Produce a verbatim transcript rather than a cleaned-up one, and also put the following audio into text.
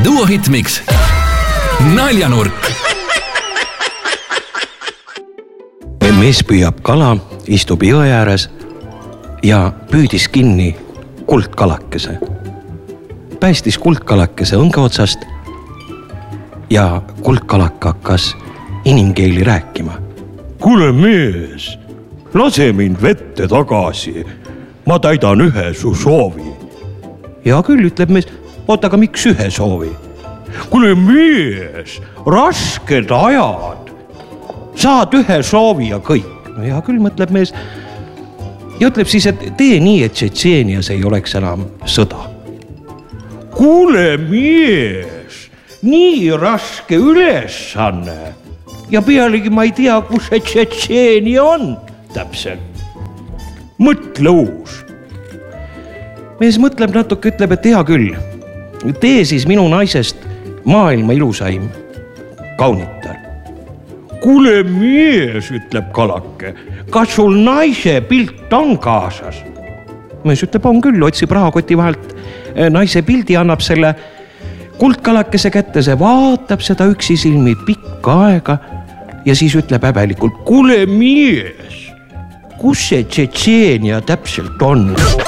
Duo Hitmix. Naljanurk. Mees püüab kala, istub jõe ääres ja püüdis kinni kuldkalakese. Päästis kuldkalakese õnge otsast ja kuldkalaka hakkas inimkeeli rääkima. Kuule mees, lase mind vette tagasi. Ma täidan ühe su soovi. Ja küll, ütleb mees, oota, aga miks ühe soovi? Kuule mees, rasked ajad. Saad ühe soovi ja kõik. No ja küll, mõtleb mees. Ja ütleb siis, et tee nii, et Tšetšeenias ei oleks enam sõda. Kuule mees, nii raske ülesanne. Ja pealegi ma ei tea, kus see Tšetšeenia on täpselt. Mõtle uus. Mees mõtleb natuke, ütleb, et hea küll. Tee siis minu naisest maailma ilusaim kaunitar. Kuule mees, ütleb kalake, kas sul naise pilt on kaasas? Mees ütleb, on küll, otsib rahakoti vahelt naise pildi, annab selle kuldkalakese kätte, see vaatab seda üksisilmi pikka aega ja siis ütleb häbelikult, kuule mees, kus see Tšetšeenia täpselt on?